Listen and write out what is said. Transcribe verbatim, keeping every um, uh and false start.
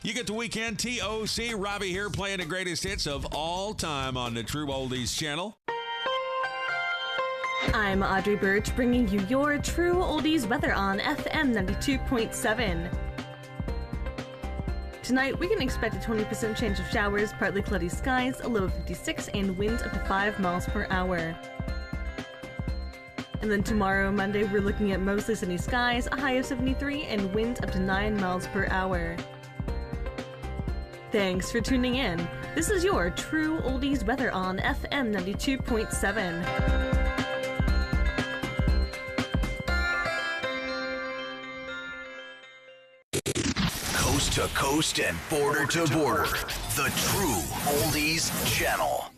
You get the weekend. T O C. Robbie here playing the greatest hits of all time on the True Oldies channel. I'm Audrey Birch, bringing you your True Oldies weather on F M ninety-two point seven. Tonight, we can expect a twenty percent chance of showers, partly cloudy skies, a low of fifty-six, and winds up to five miles per hour. And then tomorrow, Monday, we're looking at mostly sunny skies, a high of seventy-three, and winds up to nine miles per hour. Thanks for tuning in. This is your True Oldies weather on F M ninety-two point seven. Coast to coast and border to border. The True Oldies Channel.